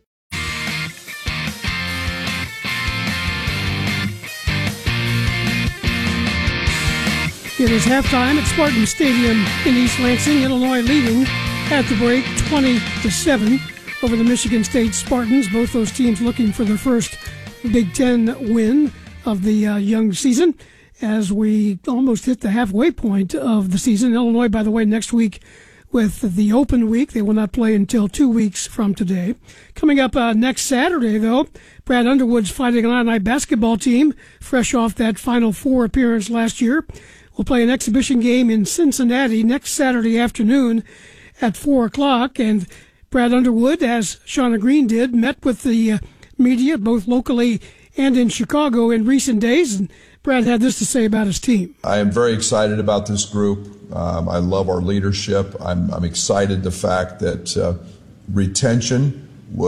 It is halftime at Spartan Stadium in East Lansing, Illinois leading at the break 20-7 over the Michigan State Spartans. Both those teams looking for their first Big Ten win of the young season. as we almost hit the halfway point of the season. Illinois, by the way, next week with the open week. They will not play until 2 weeks from today. Coming up next Saturday, though, Brad Underwood's Fighting Illini basketball team, fresh off that Final Four appearance last year, will play an exhibition game in Cincinnati next Saturday afternoon at 4 o'clock. And Brad Underwood, as Shauna Green did, met with the media both locally and in Chicago in recent days. And Brad had this to say about his team. I am very excited about this group. I love our leadership. I'm excited the fact that retention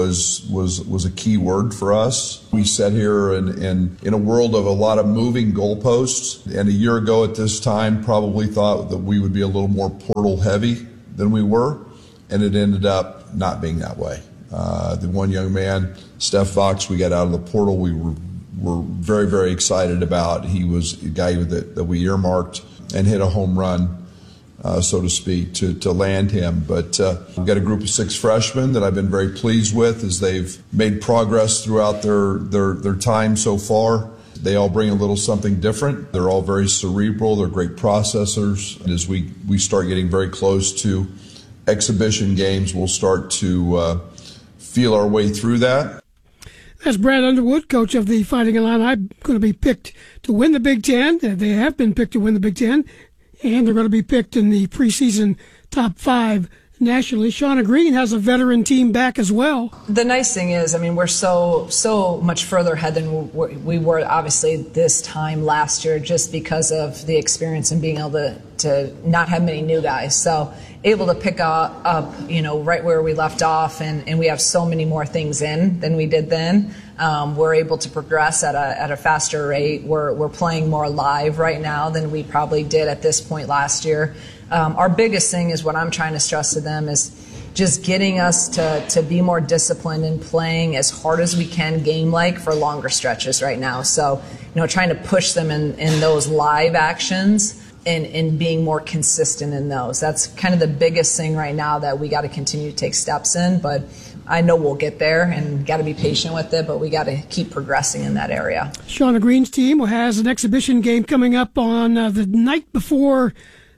was a key word for us. We sat here in a world of a lot of moving goalposts, and a year ago at this time probably thought that we would be a little more portal heavy than we were, and it ended up not being that way. The one young man, Steph Fox, we got out of the portal. We were very, very excited about. He was a guy that we earmarked and hit a home run, so to speak, to land him. But we've got a group of 6 freshmen that I've been very pleased with as they've made progress throughout their time so far. They all bring a little something different. They're all very cerebral. They're great processors. And as we start getting very close to exhibition games, we'll start to feel our way through that. That's Brad Underwood, coach of the Fighting Illini, going to be picked to win the Big Ten. They have been picked to win the Big Ten, and they're going to be picked in the preseason top 5 nationally. Shauna Green has a veteran team back as well. The nice thing is, I mean, we're so much further ahead than we were obviously this time last year, just because of the experience and being able to not have many new guys. So able to pick up, right where we left off, and we have so many more things in than we did then. We're able to progress at a faster rate. We're playing more live right now than we probably did at this point last year. Our biggest thing is what I'm trying to stress to them is just getting us to be more disciplined and playing as hard as we can game-like for longer stretches right now. So, trying to push them in those live actions and being more consistent in those. That's kind of the biggest thing right now that we got to continue to take steps in, but I know we'll get there and got to be patient with it, but we got to keep progressing in that area. Shauna Green's team has an exhibition game coming up on the night before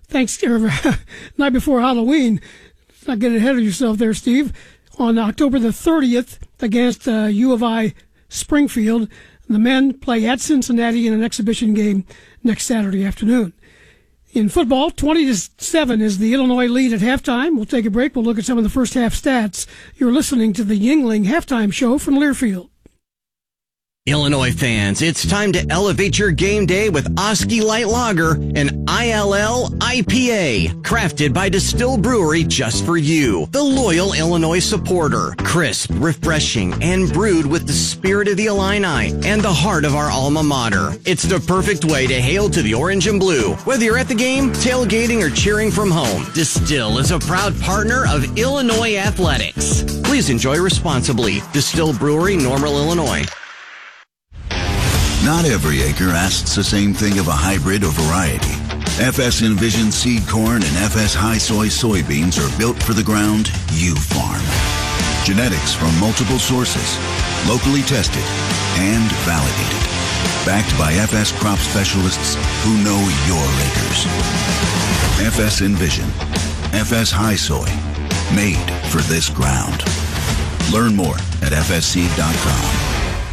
night before Halloween. Let's not get ahead of yourself there, Steve. On October the 30th against U of I Springfield. The men play at Cincinnati in an exhibition game next Saturday afternoon. In football, 20-7 is the Illinois lead at halftime. We'll take a break. We'll look at some of the first half stats. You're listening to the Yuengling Halftime Show from Learfield. Illinois fans, it's time to elevate your game day with Oski Light Lager, an ILL IPA, crafted by Distill Brewery just for you, the loyal Illinois supporter. Crisp, refreshing, and brewed with the spirit of the Illini and the heart of our alma mater. It's the perfect way to hail to the orange and blue. Whether you're at the game, tailgating, or cheering from home, Distill is a proud partner of Illinois Athletics. Please enjoy responsibly. Distill Brewery, Normal, Illinois. Not every acre asks the same thing of a hybrid or variety. FS Envision seed corn and FS High Soy soybeans are built for the ground you farm. Genetics from multiple sources, locally tested and validated. Backed by FS crop specialists who know your acres. FS Envision, FS High Soy, made for this ground. Learn more at fsseed.com.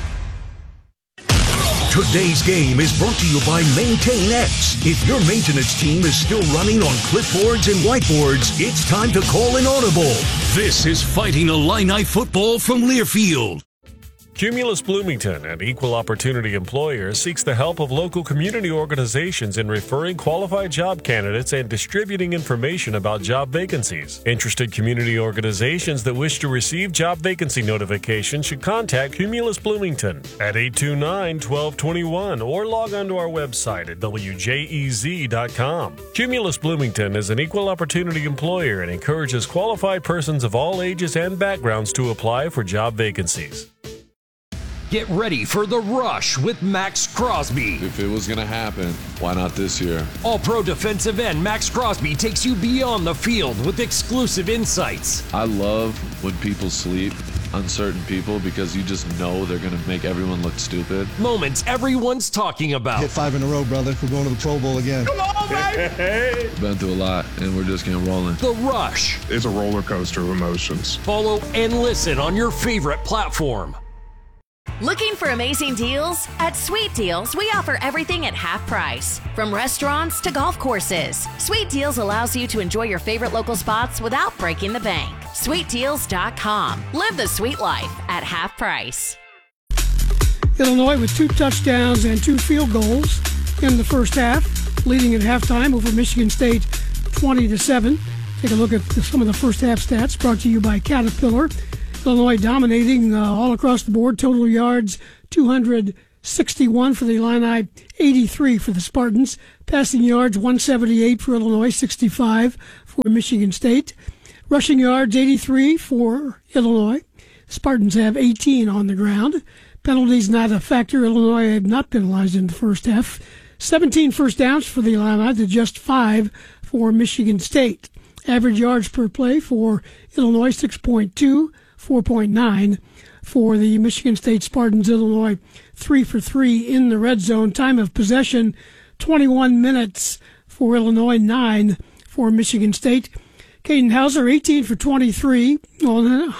Today's game is brought to you by MaintainX. If your maintenance team is still running on clipboards and whiteboards, it's time to call an audible. This is Fighting Illini football from Learfield. Cumulus Bloomington, an equal opportunity employer, seeks the help of local community organizations in referring qualified job candidates and distributing information about job vacancies. Interested community organizations that wish to receive job vacancy notifications should contact Cumulus Bloomington at 829-1221 or log on to our website at wjez.com. Cumulus Bloomington is an equal opportunity employer and encourages qualified persons of all ages and backgrounds to apply for job vacancies. Get ready for the rush with Max Crosby. If it was going to happen, why not this year? All-Pro defensive end Max Crosby takes you beyond the field with exclusive insights. I love when people sleep on certain people because you just know they're going to make everyone look stupid. Moments everyone's talking about. Hit 5 in a row, brother. We're going to the Pro Bowl again. Come on, baby! Been through a lot, and we're just getting rolling. The Rush. It's a roller coaster of emotions. Follow and listen on your favorite platform. Looking for amazing deals? At Sweet Deals, we offer everything at half price. From restaurants to golf courses, Sweet Deals allows you to enjoy your favorite local spots without breaking the bank. SweetDeals.com. Live the sweet life at half price. Illinois with 2 touchdowns and 2 field goals in the first half, leading at halftime over Michigan State 20-7. Take a look at some of the first half stats brought to you by Caterpillar. Illinois dominating all across the board. Total yards, 261 for the Illini, 83 for the Spartans. Passing yards, 178 for Illinois, 65 for Michigan State. Rushing yards, 83 for Illinois. Spartans have 18 on the ground. Penalties not a factor. Illinois have not penalized in the first half. 17 first downs for the Illini to just 5 for Michigan State. Average yards per play for Illinois, 6.2. 4.9 for the Michigan State Spartans. Illinois 3 for 3 in the red zone. Time of possession 21 minutes for Illinois, 9 for Michigan State. Caden Hauser 18 for 23 on